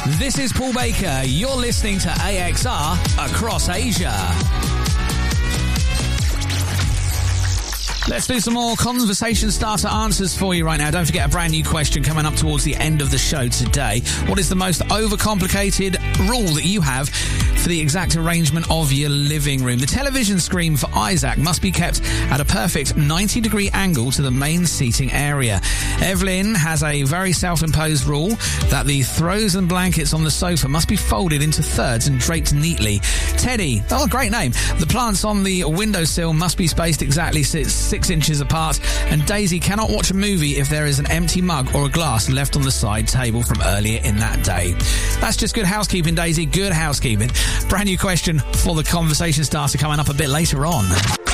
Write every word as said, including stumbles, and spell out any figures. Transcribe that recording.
This is Paul Baker. You're listening to A X R Across Asia. Let's do some more conversation starter answers for you right now. Don't forget a brand new question coming up towards the end of the show today. What is the most overcomplicated rule that you have for the exact arrangement of your living room? The television screen for Isaac must be kept at a perfect ninety degree angle to the main seating area. Evelyn has a very self-imposed rule that the throws and blankets on the sofa must be folded into thirds and draped neatly. Teddy, oh, great name. The plants on the windowsill must be spaced exactly six, six inches apart. And Daisy cannot watch a movie if there is an empty mug or a glass left on the side table from earlier in that day. That's just good housekeeping, Daisy. Good housekeeping. Brand new question for the conversation starter coming up a bit later on.